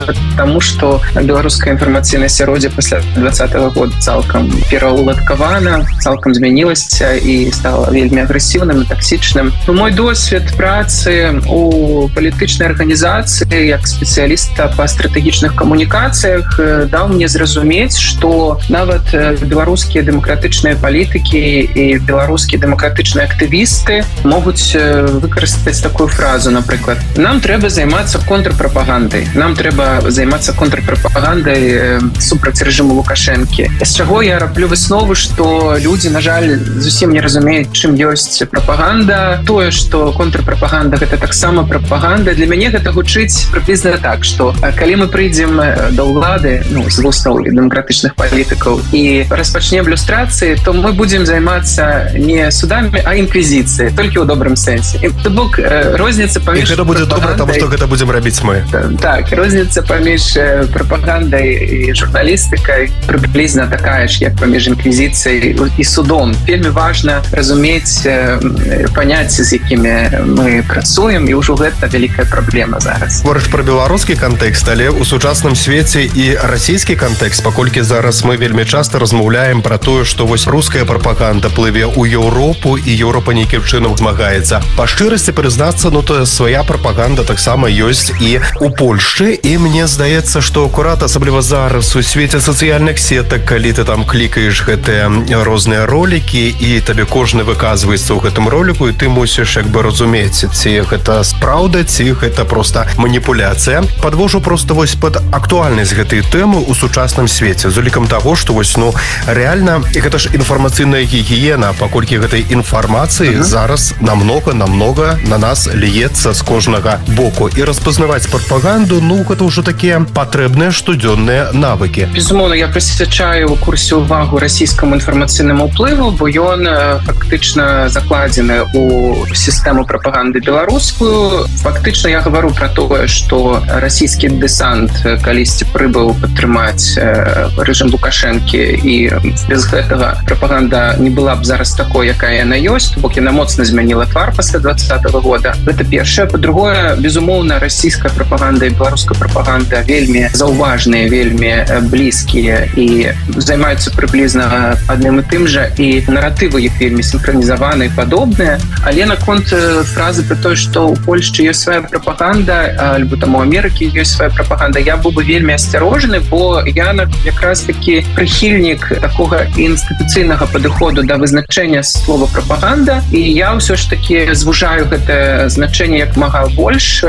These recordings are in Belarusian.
тому, што беларускае інфармацыйнае асяроддзе пасля 2020 года цалкам пераўладкавана, цалкам змянілася і стала вельмі агрэсіўным і таксічным. Мой досвед працы у палітычнай арганізацыі як спецыяліста па стратэгічных камунікацыях даў мне зразумець, што нават беларускія дэмакратычныя палітыкі і беларускія дэмакратычныя актывісты могуць выкарыстаць такую фразу, напрыклад: нам трэба займацца контрпрапагандай, нам трэба займацца контрпрапагандай супраць рэжыму Лукашэнкі. З чаго я раблю выснову, што людзі, на жаль, зусім не разумеюць, чым ёсць прапаганда. Тое, што контрпрапаганда — гэта таксама прапаганда. Для мяне гэта гучыць прыблізна так, што калі мы прыйдзем да ўлады, з вуснаў дэмакратычных палітыкаў, і распачнем люстрацыі, то мы будзем займацца не судамі, а інквізіцыяй, толькі ў добрым сэнсе. То бок розніца паміж... І гэта будзе добра, таму што гэта будзем рабіць мы. Так, розніца паміж прапагандай і журналістыкай прыблізна такая ж, як паміж інквізіцыяй і судом. Вельмі важна разумець паняцці, з якімі мы працуем, і ўжо гэта вялікая праблема зараз. Говорыш пра беларускі кантэкст, але ў сучасным свеце і расійскі кантэкст, паколькі зараз мы вельмі часта размаўляем пра тое, што вось руская прапаганда плыве ў Еўропу, і Еўропа нейкім чынам змагаецца. Па шчырасці прызнацца, то свая прапаганда таксама ёсць і у Польшчы, і мне здаецца, што акурат, асабліва зараз у свеце сацыяльных сетак, калі ты там клікаеш гэтыя розныя ролікі, і табе кожны выказваецца ў гэтым роліку, і ты мусіш як бы разумець, ці гэта праўда, ці гэта проста маніпуляцыя. Падвожу проста вось пад актуальнасць гэтай тэмы ў сучасным свеце, з улікам таго, што вось, рэальна, гэта ж інфармацыйная гігіена, паколькі гэтай інфармацыі зараз намнога на нас льецца з кожнага боку. І распазнаваць прапаганду, гэта ўжо такія патрэбныя штодзённыя навыкі. Безумоўна, я прысвячаю ў курсе ўвагу расійскаму інфармацыйнаму ўплыву, бо ён фактычна закладзены ў сістэму прапаганды беларускую. Фактычна я гавару пра тое, што расійскі дэсант калісьці прыбыў падтрымаць рэжым Лукашэнкі, і без гэтага прапаганда не была б зараз такой, якая яна ёсць, бо яна моцна змяніла твар пасля 2020 года. Гэта першае. Па-другое, безумоўна, расійская прапаганда і беларуская прапаганда вельмі заўважныя, вельмі блізкія і займаюцца прыблізна адным і тым жа, і наратывы іх вельмі сінхранізаваны і падобныя. Але наконт фразы пра тое, што ў Польшчы ёсць свая прапаганда, альбо там у Амерыкі ёсць свая прапаганда, я быў бы вельмі асцярожны, бо я якраз такі прыхільнік такога інстытуцыйнага падыходу да вызначэння слова прапаганда, і я ўсё ж такі звужаю гэта значэнне як мага больш.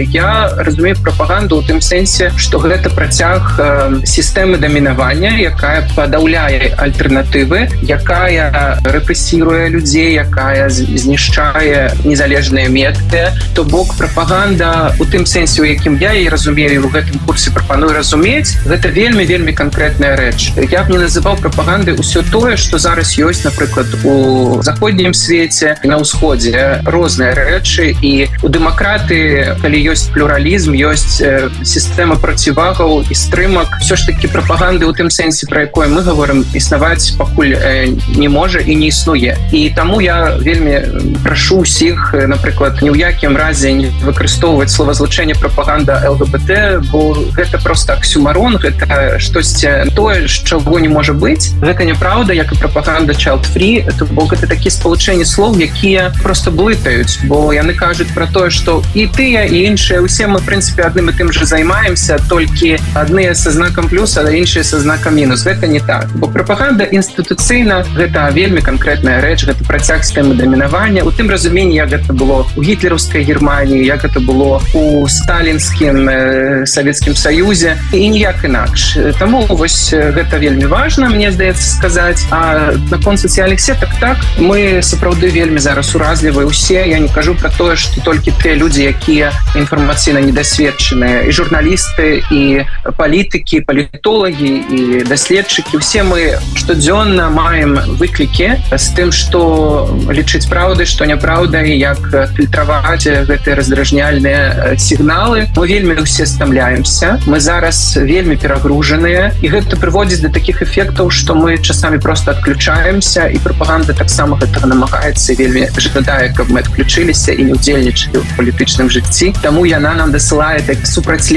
Я разумею прапаганду ў тым сэнсе, што гэта працяг сістэмы дамінавання, якая падаўляе альтэрнатывы, якая рэпрэсіруе людзей, якая знішчае незалежныя медыа. То бок прапаганда у тым сэнсе, у якім я і разумею, у гэтым курсе прапаную разумець, гэта вельмі канкрэтная рэч. Я б не называў прапагандай усё тое, што зараз ёсць, напрыклад, у заходнім свеце, на ўсходзе розныя рэчы, і у дэмакраты, калі ёсць плюралізм, ёсць сістэма процівагаў і стрымак, все ж таки прапаганды ў тым сэнсе, пра якое мы говорим, існаваць пакуль не можа і не існуе. І таму я вельмі прашу ўсіх, напрыклад, ні ў якім разе не выкарыстоўваць словазлучэнне прапаганда ЛГБТ, бо гэта просто аксюмарон, гэта штосьці тое, чаго не можа быць. Гэта няправда, як і прапаганда child-free, то бок гэта такі спалучэнні слоў, якія просто блытаюць, бо яны кажуць пра тое, што і тыя, і іншыя, усе мы, в прынцыпе, адным і тым жа займаемся, толькі адныя са знакам плюс, а іншыя са знакам мінус. Гэта не так. Бо прапаганда інстытуцыйна гэта вельмі канкрэтная рэч, гэта працяг сістэмы дамінавання. У тым разуменні, як гэта было у гітлераўскай Германіі, як гэта было у сталінскім Савецкім Саюзе, і ніяк інакш. Таму вось гэта вельмі важна, мне здаецца сказаць. А наконт сацыяльных сетак, так, мы сапраўды вельмі зараз уразлівыя усе. Я не кажу пра тое, што толькі тыя людзі, якія інфармацыйна недасведчаныя, і журналісты, і палітыкі, палітолагі, і даследчыкі. Усе мы штодзённа маем выклікі з тым, што лічыць праўдай, што няпраўдай, як фільтраваць гэтыя раздражняльныя сігналы. Мы вельмі ўсе стамляемся. Мы зараз вельмі перагружаныя, і гэта прыводзіць да такіх эфектаў, што мы часамі просто адключаемся, і прапаганда таксама гэтага намагаецца, вельмі жадае, каб мы адключыліся і не ўдзельнічалі ў палітычным жыцці. Таму яна нам дасылае так супрацьлеглыя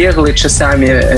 беглы часамі